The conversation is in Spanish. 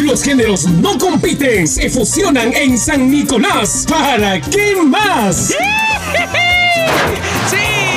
Los géneros no compiten, se fusionan en San Nicolás. ¿Para qué más? ¡Sí!